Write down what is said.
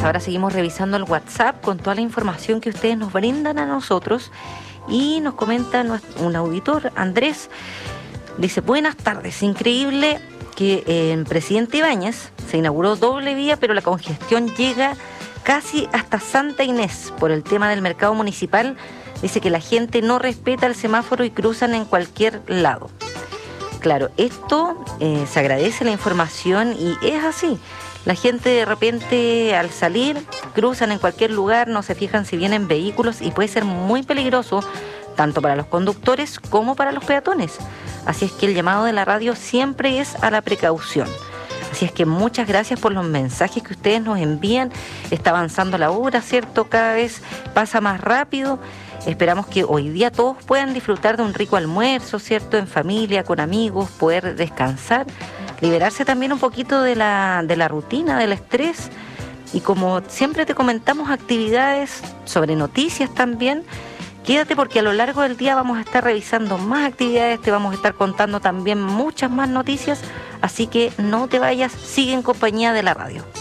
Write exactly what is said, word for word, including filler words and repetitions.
ahora seguimos revisando el WhatsApp con toda la información que ustedes nos brindan a nosotros y nos comenta un auditor, Andrés, dice, buenas tardes, increíble que en Presidente Ibáñez se inauguró doble vía, pero la congestión llega casi hasta Santa Inés por el tema del mercado municipal. Dice que la gente no respeta el semáforo y cruzan en cualquier lado. Claro, esto eh, se agradece la información y es así. La gente de repente al salir cruzan en cualquier lugar, no se fijan si vienen vehículos y puede ser muy peligroso tanto para los conductores como para los peatones. Así es que el llamado de la radio siempre es a la precaución. Así es que muchas gracias por los mensajes que ustedes nos envían. Está avanzando la hora, ¿cierto? Cada vez pasa más rápido. Esperamos que hoy día todos puedan disfrutar de un rico almuerzo, ¿cierto? En familia, con amigos, poder descansar, liberarse también un poquito de la, de la rutina, del estrés. Y como siempre te comentamos actividades sobre noticias también, quédate porque a lo largo del día vamos a estar revisando más actividades, te vamos a estar contando también muchas más noticias, así que no te vayas, sigue en compañía de la radio.